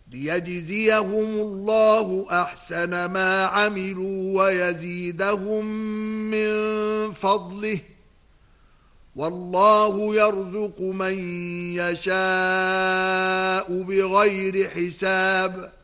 ليجزيهم الله أحسن ما عملوا ويزيدهم من فضله والله يرزق من يشاء بغير حساب